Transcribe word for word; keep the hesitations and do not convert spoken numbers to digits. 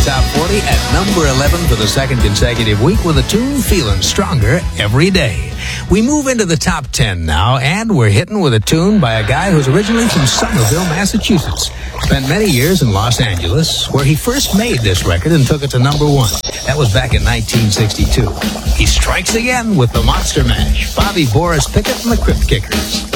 Top forty at number eleven for the second consecutive week with a tune feeling stronger every day. We move into the top ten now, and we're hitting with a tune by a guy who's originally from Somerville, Massachusetts. Spent many years in Los Angeles, where he first made this record and took it to number one. That was back in nineteen sixty-two. He strikes again with the Monster Mash, Bobby Boris Pickett and the Crypt Kickers.